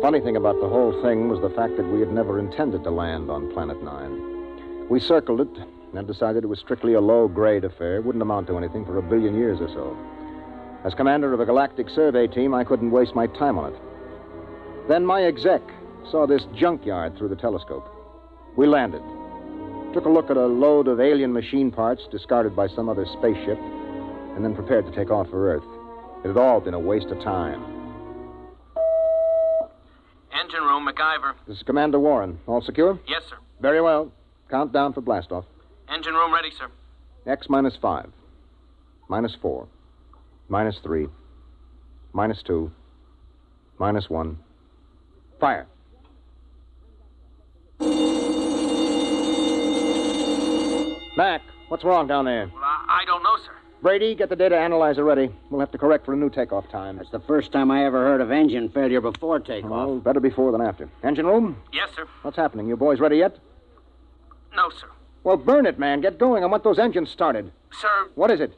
Funny thing about the whole thing was the fact that we had never intended to land on Planet 9. We circled it and decided it was strictly a low-grade affair. Wouldn't amount to anything for 1 billion years or so. As commander of a galactic survey team, I couldn't waste my time on it. Then my exec saw this junkyard through the telescope. We landed. Took a look at a load of alien machine parts discarded by some other spaceship, and then prepared to take off for Earth. It had all been a waste of time. Engine room, MacIver. This is Commander Warren. All secure? Yes, sir. Very well. Count down for blastoff. Engine room ready, sir. X minus 5. Minus 4. Minus 3. Minus 2. Minus 1. Fire. Mac, what's wrong down there? Well, I don't know, sir. Brady, get the data analyzer ready. We'll have to correct for a new takeoff time. That's the first time I ever heard of engine failure before takeoff. Oh, better before than after. Engine room? Yes, sir. What's happening? You boys ready yet? No, sir. Well, burn it, man. Get going. I want those engines started. Sir, What is it?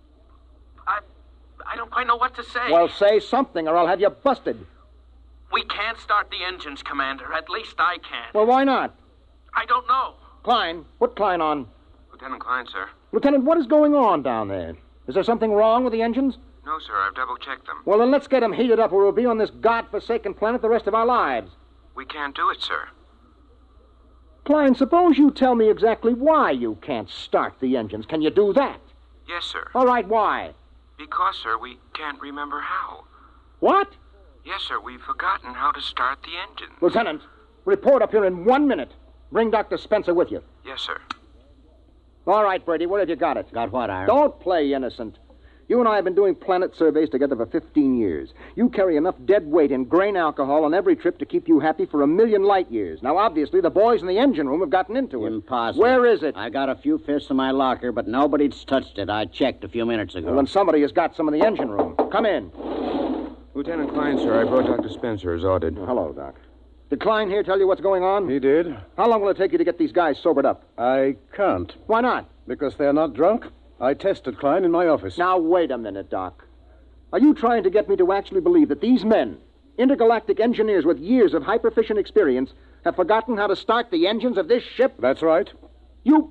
I don't quite know what to say. Well, say something or I'll have you busted. We can't start the engines, Commander. At least I can. Well, why not? I don't know. Klein, put Klein on. Lieutenant Klein, sir. Lieutenant, what is going on down there? Is there something wrong with the engines? No, sir. I've double-checked them. Well, then let's get them heated up or we'll be on this godforsaken planet the rest of our lives. We can't do it, sir. Klein, suppose you tell me exactly why you can't start the engines. Can you do that? Yes, sir. All right, why? Because, sir, we can't remember how. What? Yes, sir. We've forgotten how to start the engine. Lieutenant, report up here in 1 minute. Bring Dr. Spencer with you. Yes, sir. All right, Brady, where have you got it? Got what, Ira? Don't play innocent. You and I have been doing planet surveys together for 15 years. You carry enough dead weight in grain alcohol on every trip to keep you happy for 1,000,000 light years. Now, obviously, the boys in the engine room have gotten into it. Impossible. Where is it? I got a few fifths in my locker, but nobody's touched it. I checked a few minutes ago. Well, then somebody has got some in the engine room. Come in. Lieutenant Klein, sir. I brought Dr. Spencer as ordered. Hello, Doc. Did Klein here tell you what's going on? He did. How long will it take you to get these guys sobered up? I can't, Why not? because they're not drunk. I tested Klein in my office. Now, wait a minute, Doc. Are you trying to get me to actually believe that these men, intergalactic engineers with years of hyperfission experience, have forgotten how to start the engines of this ship? That's right. You're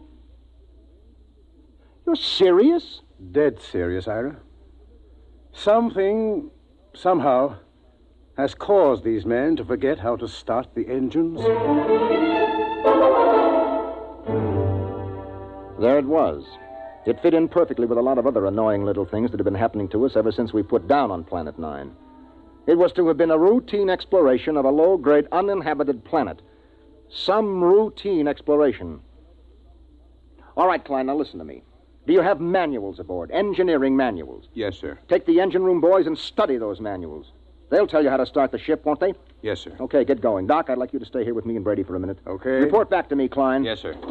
serious? Dead serious, Ira. Something, somehow, has caused these men to forget how to start the engines. There it was. It fit in perfectly with a lot of other annoying little things that have been happening to us ever since we put down on Planet 9. It was to have been a routine exploration of a low-grade uninhabited planet. Some routine exploration. All right, Klein, now listen to me. Do you have manuals aboard? Engineering manuals? Yes, sir. Take the engine room boys and study those manuals. They'll tell you how to start the ship, won't they? Yes, sir. Okay, get going. Doc, I'd like you to stay here with me and Brady for a minute. Okay. Report back to me, Klein. Yes, sir.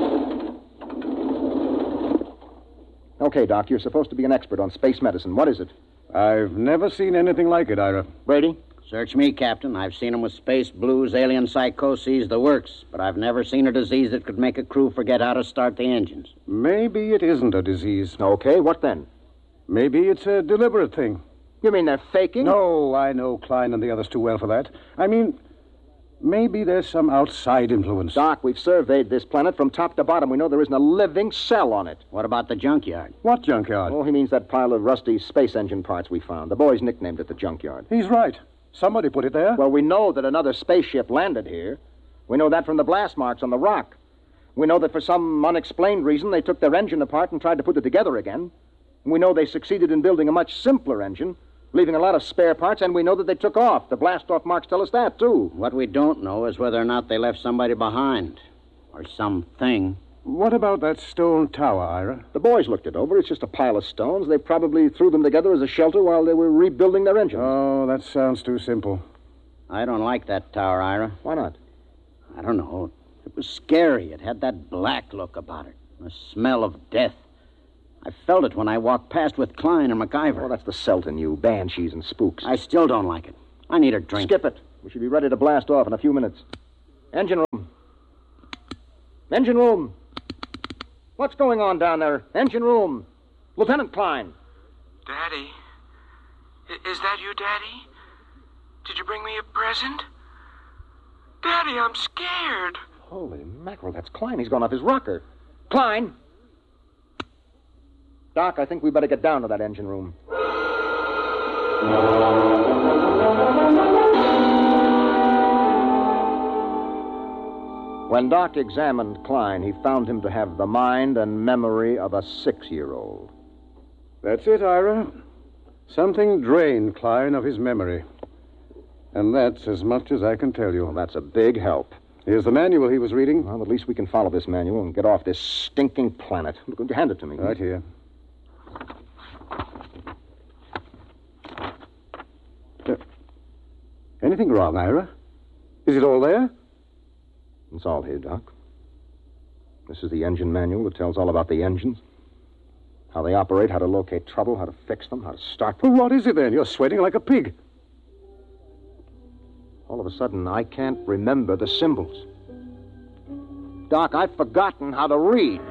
Okay, Doc, you're supposed to be an expert on space medicine. What is it? I've never seen anything like it, Ira. Brady? Search me, Captain. I've seen 'em with space blues, alien psychoses, the works. But I've never seen a disease that could make a crew forget how to start the engines. Maybe it isn't a disease. Okay, what then? Maybe it's a deliberate thing. You mean they're faking? No, I know Klein and the others too well for that. I mean, maybe there's some outside influence. Doc, we've surveyed this planet from top to bottom. We know there isn't a living cell on it. What about the junkyard? What junkyard? Oh, he means that pile of rusty space engine parts we found. The boys nicknamed it the junkyard. He's right. Somebody put it there. Well, we know that another spaceship landed here. We know that from the blast marks on the rock. We know that for some unexplained reason they took their engine apart and tried to put it together again. We know they succeeded in building a much simpler engine, leaving a lot of spare parts, and we know that they took off. The blast-off marks tell us that, too. What we don't know is whether or not they left somebody behind. Or something. What about that stone tower, Ira? The boys looked it over. It's just a pile of stones. They probably threw them together as a shelter while they were rebuilding their engines. Oh, that sounds too simple. I don't like that tower, Ira. Why not? I don't know. It was scary. It had that black look about it. The smell of death. I felt it when I walked past with Klein and MacIver. Oh, that's the Celt in you. Banshees and spooks. I still don't like it. I need a drink. Skip it. We should be ready to blast off in a few minutes. Engine room. Engine room. What's going on down there? Engine room. Lieutenant Klein. Daddy? Is that you, Daddy? Did you bring me a present? Daddy, I'm scared. Holy mackerel, that's Klein. He's gone off his rocker. Klein! Doc, I think we better get down to that engine room. When Doc examined Klein, he found him to have the mind and memory of a 6-year-old. That's it, Ira. Something drained Klein of his memory. And that's as much as I can tell you. Well, that's a big help. Here's the manual he was reading. Well, at least we can follow this manual and get off this stinking planet. Hand it to me. Right here. Anything wrong, Ira? Is it all there? It's all here, Doc. This is the engine manual that tells all about the engines. How they operate, how to locate trouble, how to fix them, how to start them. Well, what is it then? You're sweating like a pig. All of a sudden, I can't remember the symbols. Doc, I've forgotten how to read.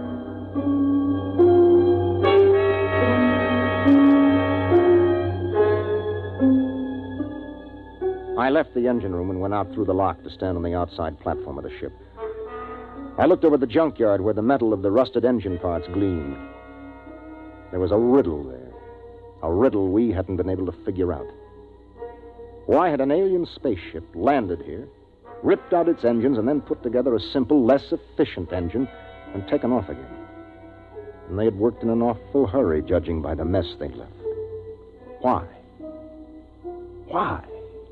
I left the engine room and went out through the lock to stand on the outside platform of the ship. I looked over the junkyard where the metal of the rusted engine parts gleamed. There was a riddle there. A riddle we hadn't been able to figure out. Why had an alien spaceship landed here, ripped out its engines, and then put together a simple, less efficient engine and taken off again? And they had worked in an awful hurry, judging by the mess they'd left. Why? Why?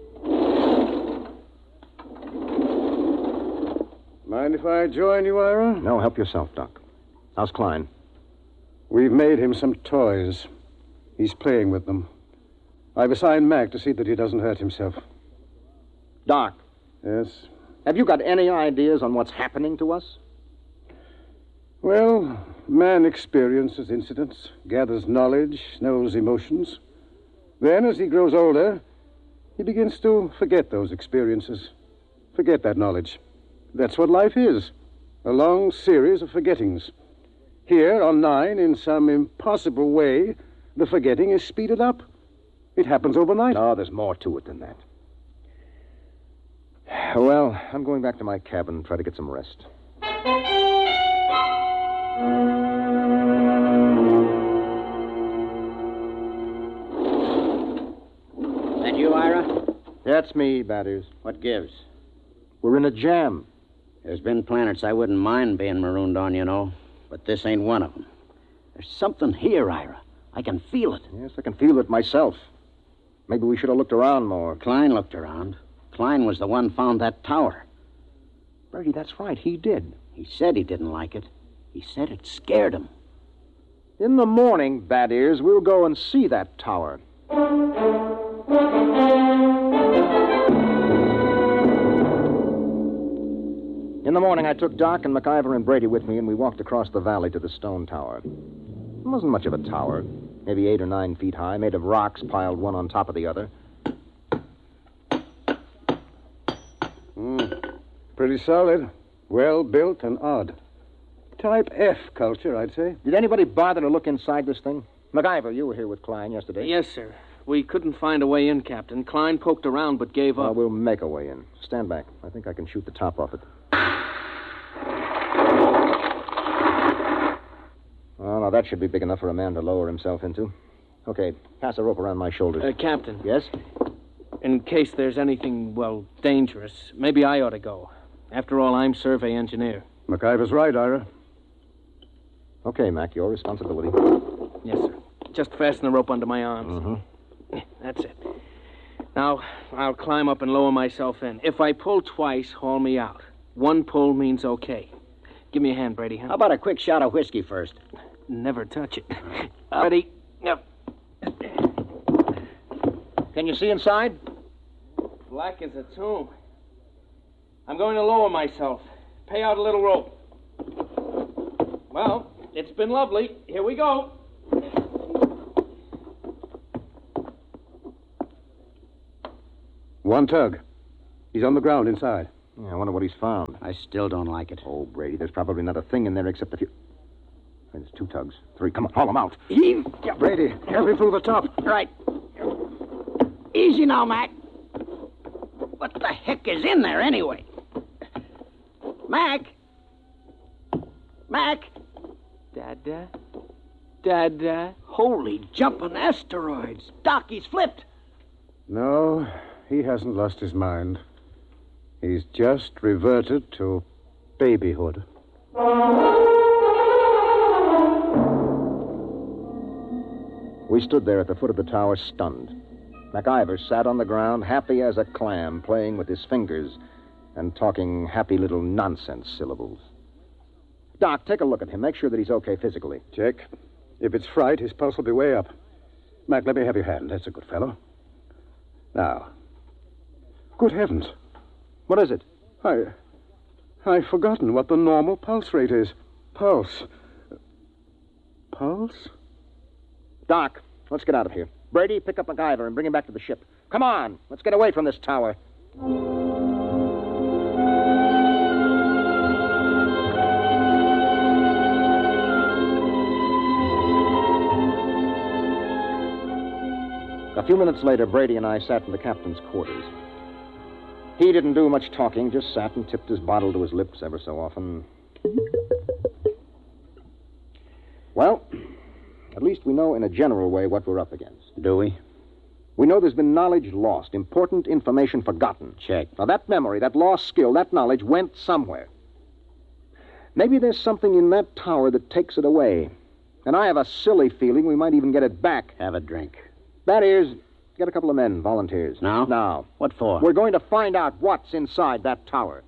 Mind if I join you, Ira? No, help yourself, Doc. How's Klein? We've made him some toys. He's playing with them. I've assigned Mac to see that he doesn't hurt himself. Doc. Yes? Have you got any ideas on what's happening to us? Well, man experiences incidents, gathers knowledge, knows emotions. Then, as he grows older, he begins to forget those experiences, forget that knowledge. That's what life is, a long series of forgettings. Here on 9, in some impossible way, the forgetting is speeded up. It happens overnight. No, there's more to it than that. Well, I'm going back to my cabin and try to get some rest. That you, Ira? That's me, Batters. What gives? We're in a jam. There's been planets I wouldn't mind being marooned on, you know. But this ain't one of them. There's something here, Ira. I can feel it. Yes, I can feel it myself. Maybe we should have looked around more. Klein looked around. Klein was the one found that tower. Bertie, that's right. He did. He said he didn't like it. He said it scared him. In the morning, Bad Ears, we'll go and see that tower. In the morning, I took Doc and MacIver and Brady with me, and we walked across the valley to the stone tower. It wasn't much of a tower, maybe 8 or 9 feet high, made of rocks piled one on top of the other. Pretty solid. Well built and odd. Type F culture, I'd say. Did anybody bother to look inside this thing? MacIver, you were here with Klein yesterday. Yes, sir. We couldn't find a way in, Captain. Klein poked around but gave up. Well, we'll make a way in. Stand back. I think I can shoot the top off it. Oh, now that should be big enough for a man to lower himself into. Okay, pass a rope around my shoulders. Captain. Yes? In case there's anything, well, dangerous, maybe I ought to go. After all, I'm survey engineer. MacIver's right, Ira. Okay, Mac, your responsibility. Yes, sir. Just fasten the rope under my arms. Mm-hmm. That's it. Now, I'll climb up and lower myself in. If I pull twice, haul me out. One pull means okay. Give me a hand, Brady. Huh? How about a quick shot of whiskey first? Never touch it. Ready? Yep. Can you see inside? Black as a tomb. I'm going to lower myself. Pay out a little rope. Well, it's been lovely. Here we go. One tug. He's on the ground inside. Yeah, I wonder what he's found. I still don't like it. Oh, Brady, there's probably not a thing in there except a few... There's 2 tugs. 3. Come on, haul them out. Heave! Brady, help me through the top. Right. Easy now, Mac. What the heck is in there, anyway? Mac? Mac? Dada? Dada? Holy jumping asteroids. Doc, he's flipped. No, he hasn't lost his mind. He's just reverted to babyhood. We stood there at the foot of the tower, stunned. MacIver sat on the ground, happy as a clam, playing with his fingers and talking happy little nonsense syllables. Doc, take a look at him. Make sure that he's okay physically. Check. If it's fright, his pulse will be way up. Mac, let me have your hand. That's a good fellow. Now. Good heavens. What is it? I've forgotten what the normal pulse rate is. Pulse? Doc, let's get out of here. Brady, pick up MacIver and bring him back to the ship. Come on, let's get away from this tower. A few minutes later, Brady and I sat in the captain's quarters. He didn't do much talking, just sat and tipped his bottle to his lips ever so often. Well, at least we know in a general way what we're up against. Do we? We know there's been knowledge lost, important information forgotten. Check. Now, that memory, that lost skill, that knowledge went somewhere. Maybe there's something in that tower that takes it away. And I have a silly feeling we might even get it back. Have a drink. That is, get a couple of men, volunteers. Now? Now. What for? We're going to find out what's inside that tower.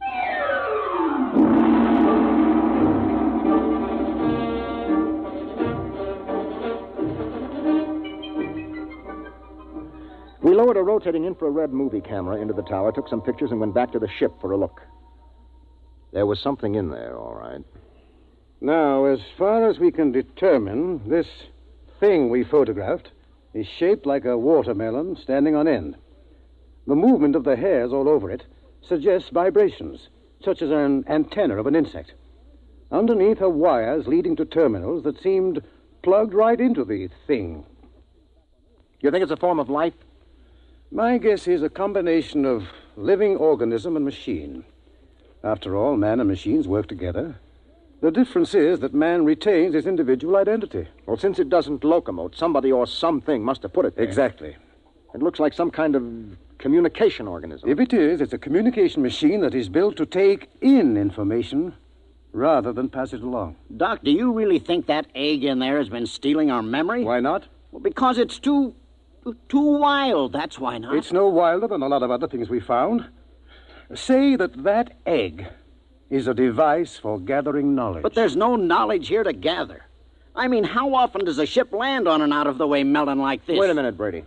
We lowered a rotating infrared movie camera into the tower, took some pictures, and went back to the ship for a look. There was something in there, all right. Now, as far as we can determine, this thing we photographed is shaped like a watermelon standing on end. The movement of the hairs all over it suggests vibrations, such as an antenna of an insect. Underneath are wires leading to terminals that seemed plugged right into the thing. You think it's a form of life? My guess is a combination of living organism and machine. After all, man and machines work together. The difference is that man retains his individual identity. Well, since it doesn't locomote, somebody or something must have put it there. Exactly. It looks like some kind of communication organism. If it is, it's a communication machine that is built to take in information rather than pass it along. Doc, do you really think that egg in there has been stealing our memory? Why not? Well, because it's too wild, that's why not. It's no wilder than a lot of other things we found. Say that egg is a device for gathering knowledge. But there's no knowledge here to gather. I mean, how often does a ship land on an out-of-the-way melon like this? Wait a minute, Brady.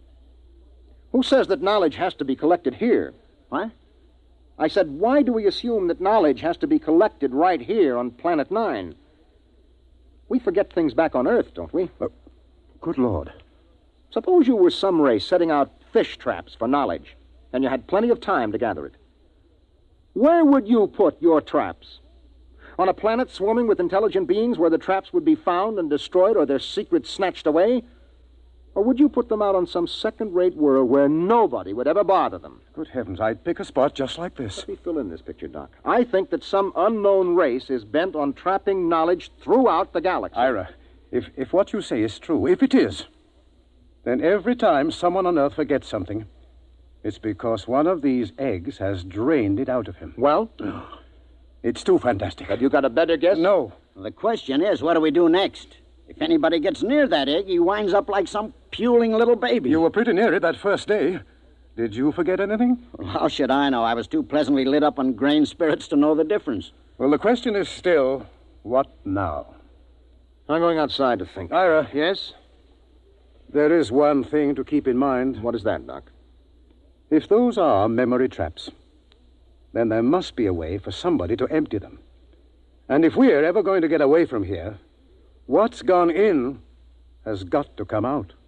Who says that knowledge has to be collected here? What? I said, why do we assume that knowledge has to be collected right here on Planet 9? We forget things back on Earth, don't we? Good Lord. Suppose you were some race setting out fish traps for knowledge, and you had plenty of time to gather it. Where would you put your traps? On a planet swarming with intelligent beings where the traps would be found and destroyed or their secrets snatched away? Or would you put them out on some second-rate world where nobody would ever bother them? Good heavens, I'd pick a spot just like this. Let me fill in this picture, Doc. I think that some unknown race is bent on trapping knowledge throughout the galaxy. Ira, if what you say is true, if it is, then every time someone on Earth forgets something, it's because one of these eggs has drained it out of him. Well? It's too fantastic. Have you got a better guess? No. Well, the question is, what do we do next? If anybody gets near that egg, he winds up like some puling little baby. You were pretty near it that first day. Did you forget anything? Well, how should I know? I was too pleasantly lit up on grain spirits to know the difference. Well, the question is still, what now? I'm going outside to think. Ira. Yes? There is one thing to keep in mind. What is that, Doc? If those are memory traps, then there must be a way for somebody to empty them. And if we're ever going to get away from here, what's gone in has got to come out.